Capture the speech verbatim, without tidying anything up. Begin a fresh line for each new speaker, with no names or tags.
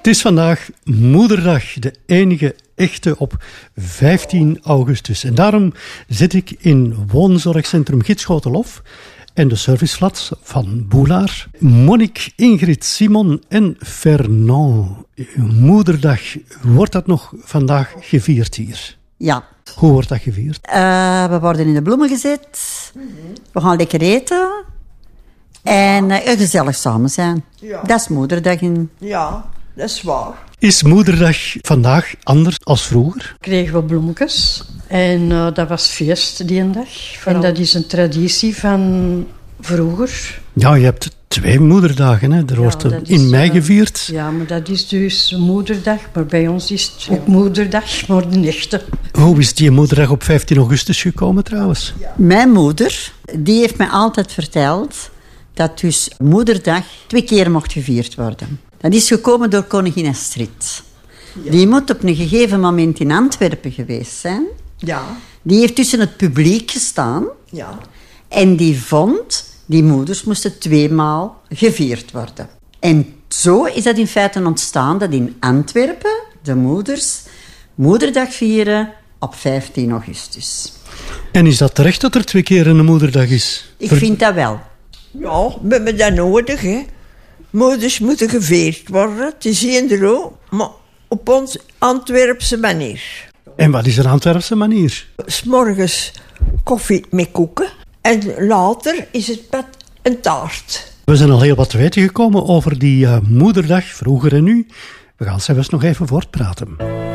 Het is vandaag Moederdag, de enige echte op vijftien augustus. En daarom zit ik in woonzorgcentrum Gidschotenlof en de serviceflat van Boelaar. Monique, Ingrid, Simon en Fernand. Moederdag, wordt dat nog vandaag gevierd hier?
Ja.
Hoe wordt dat gevierd?
Uh, we worden in de bloemen gezet. We gaan lekker eten. En uh, gezellig samen zijn.
Ja.
Dat is Moederdag. In...
Ja, dat is waar.
Is Moederdag vandaag anders als vroeger?
Kregen we bloemetjes. En uh, dat was feest die dag. En dat is een traditie van vroeger.
Ja, je hebt twee moederdagen. Hè. Er
Ja,
wordt
dat
in
is,
mei
uh,
gevierd.
Ja, maar dat is dus Moederdag. Maar bij ons is het ook Moederdag, maar de echte.
Hoe is die moederdag op vijftien augustus gekomen trouwens?
Mijn moeder, die heeft mij altijd verteld dat dus Moederdag twee keer mocht gevierd worden. Dat is gekomen door koningin Astrid. Ja. Die moet op een gegeven moment in Antwerpen geweest zijn.
Ja.
Die heeft tussen het publiek gestaan.
Ja.
En die vond, die moeders moesten tweemaal gevierd worden. En zo is dat in feite ontstaan dat in Antwerpen de moeders Moederdag vieren op vijftien augustus.
En is dat terecht dat er twee keer een moederdag is?
Ik
Ver-
vind dat wel.
Ja, we hebben dat nodig, hè. Moeders moeten gevierd worden, het is eender, maar op ons Antwerpse manier.
En wat is een Antwerpse manier?
'S Morgens koffie met koeken en later is het met een taart.
We zijn al heel wat te weten gekomen over die uh, moederdag, vroeger en nu. We gaan zelfs nog even voortpraten.